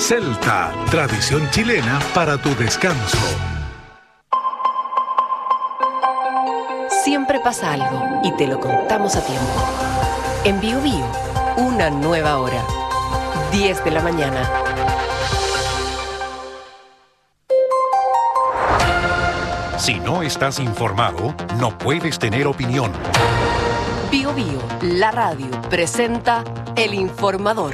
Celta, tradición chilena para tu descanso. Siempre pasa algo y te lo contamos a tiempo. En Bio Bio, una nueva hora. 10 de la mañana. Si no estás informado, no puedes tener opinión. Bio Bio, la radio, presenta El Informador.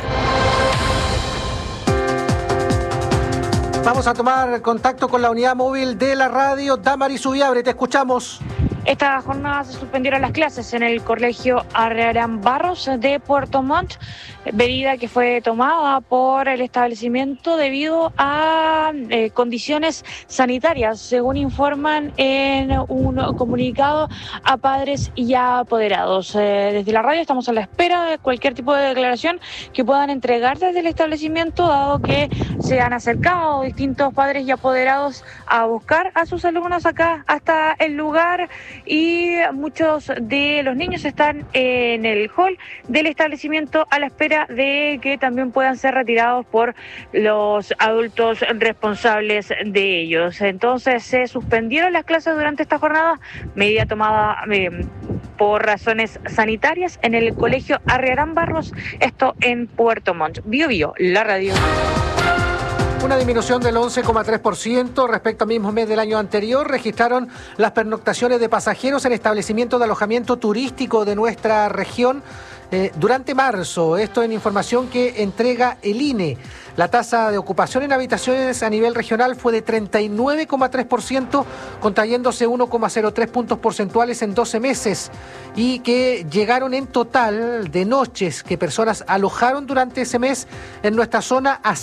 Vamos a tomar contacto con la unidad móvil de la radio. Damaris Ubiabre, te escuchamos. Esta jornada se suspendieron las clases en el colegio Arrearán Barros de Puerto Montt, medida que fue tomada por el establecimiento debido a condiciones sanitarias, según informan en un comunicado a padres y a apoderados. Desde la radio estamos a la espera de cualquier tipo de declaración que puedan entregar desde el establecimiento, dado que se han acercado distintos padres y apoderados a buscar a sus alumnos acá hasta el lugar, y muchos de los niños están en el hall del establecimiento a la espera de que también puedan ser retirados por los adultos responsables de ellos. Entonces se suspendieron las clases durante esta jornada, medida tomada por razones sanitarias en el colegio Arrearán Barros, esto en Puerto Montt. Bio Bio, la radio. Una disminución del 11,3% respecto al mismo mes del año anterior. Registraron las pernoctaciones de pasajeros en establecimientos de alojamiento turístico de nuestra región durante marzo. Esto en información que entrega el INE. La tasa de ocupación en habitaciones a nivel regional fue de 39,3%, contrayéndose 1,03 puntos porcentuales en 12 meses, y que llegaron en total de noches que personas alojaron durante ese mes en nuestra zona a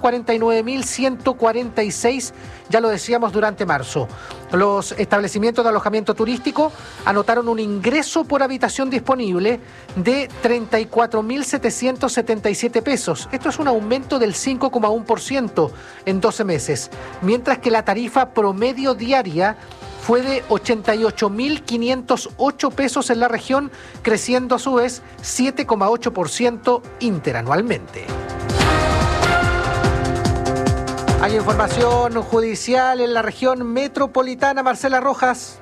149.146, ya lo decíamos, durante marzo. Los establecimientos de alojamiento turístico anotaron un ingreso por habitación disponible de 34.777 pesos. Esto es un aumento del 5,1% en 12 meses, mientras que la tarifa promedio diaria fue de 88.508 pesos en la región, creciendo a su vez 7,8% interanualmente. Hay información judicial en la región metropolitana. Marcela Rojas.